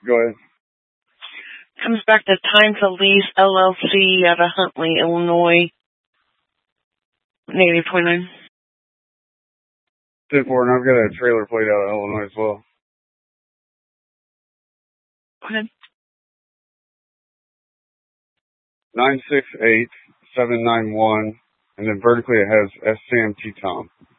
Go ahead. Comes back to Time to Lease LLC out of Huntley, Illinois. -29. 10-4, and I've got a trailer plate out of Illinois as well. Go ahead. 968791, and then vertically it has SCMT Tom.